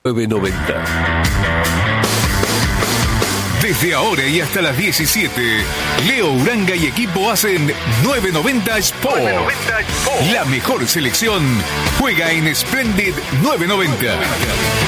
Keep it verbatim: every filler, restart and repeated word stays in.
nueve noventa. Desde ahora y hasta las diecisiete, Leo Uranga y equipo hacen nueve noventa Sport. nueve noventa Sport. La mejor selección juega en Splendid nueve noventa.